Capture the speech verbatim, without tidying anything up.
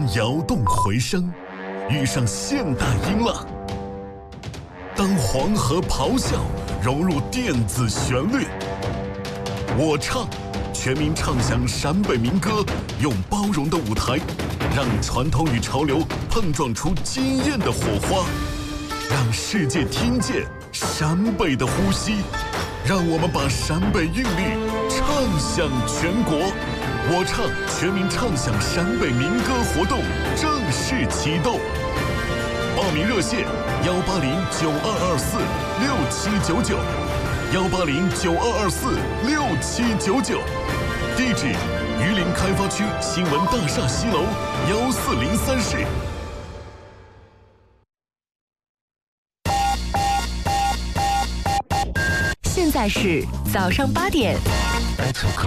摇动回声，遇上现代音浪。当黄河咆哮融入电子旋律，我唱，全民唱响陕北民歌，用包容的舞台，让传统与潮流碰撞出惊艳的火花，让世界听见陕北的呼吸，让我们把陕北韵律唱响全国。我唱，全民唱响陕北民歌活动正式启动。报名热线：幺八零九二二四六七九九，幺八零九二二四六七九九。地址：榆林开发区新闻大厦西楼幺四零三室。 现在是早上八点。